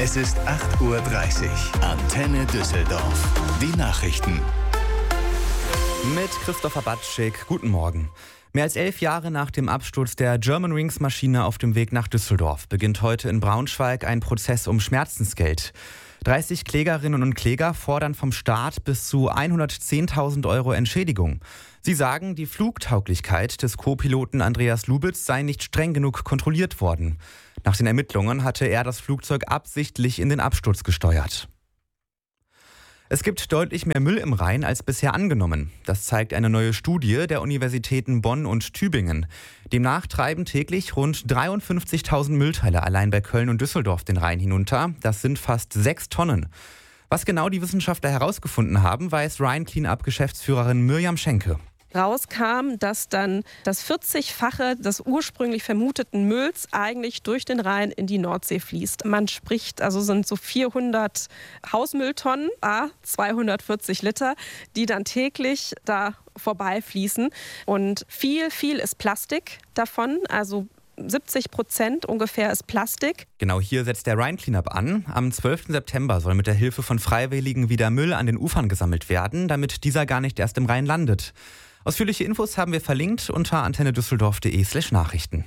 Es ist 8:30 Uhr. Antenne Düsseldorf. Die Nachrichten. Mit Christopher Batschik. Guten Morgen. Mehr als 11 Jahre nach dem Absturz der Germanwings-Maschine auf dem Weg nach Düsseldorf beginnt heute in Braunschweig ein Prozess um Schmerzensgeld. 30 Klägerinnen und Kläger fordern vom Staat bis zu 110.000 Euro Entschädigung. Sie sagen, die Flugtauglichkeit des Co-Piloten Andreas Lubitz sei nicht streng genug kontrolliert worden. Nach den Ermittlungen hatte er das Flugzeug absichtlich in den Absturz gesteuert. Es gibt deutlich mehr Müll im Rhein als bisher angenommen. Das zeigt eine neue Studie der Universitäten Bonn und Tübingen. Demnach treiben täglich rund 53.000 Müllteile allein bei Köln und Düsseldorf den Rhein hinunter. Das sind fast 6 Tonnen. Was genau die Wissenschaftler herausgefunden haben, weiß Rhein Cleanup-Geschäftsführerin Mirjam Schenke. Rauskam, dass dann das 40-fache des ursprünglich vermuteten Mülls eigentlich durch den Rhein in die Nordsee fließt. Man spricht, also sind so 400 Hausmülltonnen, 240 Liter, die dann täglich da vorbeifließen. Und viel ist Plastik davon, also 70% ungefähr ist Plastik. Genau hier setzt der Rhein Cleanup an. Am 12. September soll mit der Hilfe von Freiwilligen wieder Müll an den Ufern gesammelt werden, damit dieser gar nicht erst im Rhein landet. Ausführliche Infos haben wir verlinkt unter antennedüsseldorf.de/Nachrichten.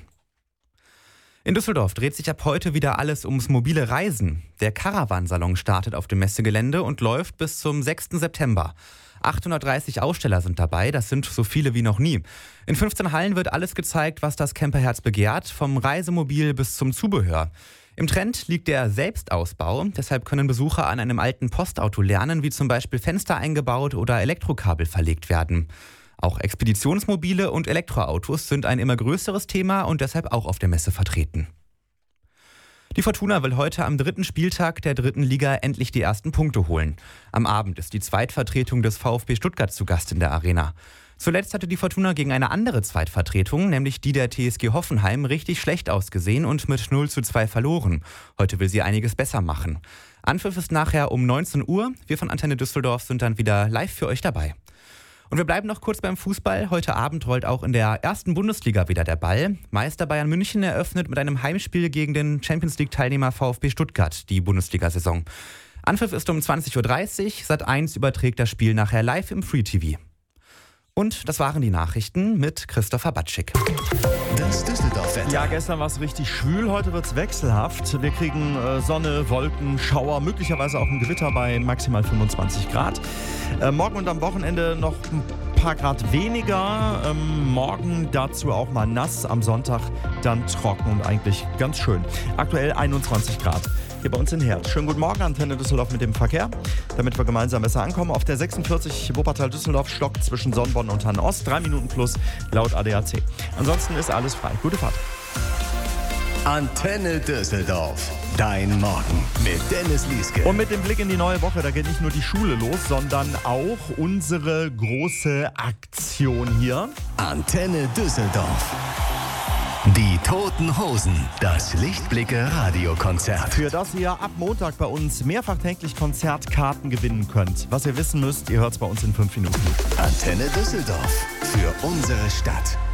In Düsseldorf dreht sich ab heute wieder alles ums mobile Reisen. Der Caravan-Salon startet auf dem Messegelände und läuft bis zum 6. September. 830 Aussteller sind dabei, das sind so viele wie noch nie. In 15 Hallen wird alles gezeigt, was das Camperherz begehrt, vom Reisemobil bis zum Zubehör. Im Trend liegt der Selbstausbau, deshalb können Besucher an einem alten Postauto lernen, wie zum Beispiel Fenster eingebaut oder Elektrokabel verlegt werden. Auch Expeditionsmobile und Elektroautos sind ein immer größeres Thema und deshalb auch auf der Messe vertreten. Die Fortuna will heute am 3. Spieltag der 3. Liga endlich die ersten Punkte holen. Am Abend ist die Zweitvertretung des VfB Stuttgart zu Gast in der Arena. Zuletzt hatte die Fortuna gegen eine andere Zweitvertretung, nämlich die der TSG Hoffenheim, richtig schlecht ausgesehen und mit 0:2 verloren. Heute will sie einiges besser machen. Anpfiff ist nachher um 19 Uhr. Wir von Antenne Düsseldorf sind dann wieder live für euch dabei. Und wir bleiben noch kurz beim Fußball. Heute Abend rollt auch in der ersten Bundesliga wieder der Ball. Meister Bayern München eröffnet mit einem Heimspiel gegen den Champions-League-Teilnehmer VfB Stuttgart die Bundesliga-Saison. Anpfiff ist um 20:30 Uhr. Sat.1 überträgt das Spiel nachher live im Free-TV. Und das waren die Nachrichten mit Christopher Batschik. Das Düsseldorf-Wetter. Ja, gestern war es richtig schwül, heute wird es wechselhaft. Wir kriegen Sonne, Wolken, Schauer, möglicherweise auch ein Gewitter bei maximal 25 Grad. Morgen und am Wochenende noch ein paar Grad weniger. Morgen dazu auch mal nass, am Sonntag dann trocken und eigentlich ganz schön. Aktuell 21 Grad. Hier bei uns in Herz. Schönen guten Morgen, Antenne Düsseldorf mit dem Verkehr. Damit wir gemeinsam besser ankommen. Auf der 46 Wuppertal-Düsseldorf stockt zwischen Sonnborn und Hannost. 3 Minuten plus laut ADAC. Ansonsten ist alles frei. Gute Fahrt. Antenne Düsseldorf. Dein Morgen mit Dennis Lieske. Und mit dem Blick in die neue Woche, da geht nicht nur die Schule los, sondern auch unsere große Aktion hier. Antenne Düsseldorf. Die Toten Hosen, das Lichtblicke-Radiokonzert. Für das ihr ab Montag bei uns mehrfach täglich Konzertkarten gewinnen könnt. Was ihr wissen müsst, ihr hört es bei uns in 5 Minuten. Antenne Düsseldorf. Für unsere Stadt.